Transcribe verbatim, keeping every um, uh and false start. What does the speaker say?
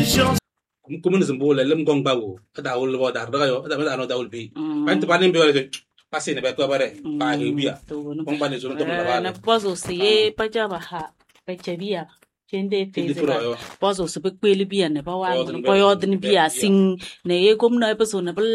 communism bo le lem gong bawo da wol bo dar da yo da da no da wol bi ban to banin bi wala passé ne ba ko bare ba ge biya on bani zo to la na pozo si pa jaba ha pa chebia chende feze pozo su pe kweli biya ne ba wa ko yo din biya sing ne ye gom na pe so na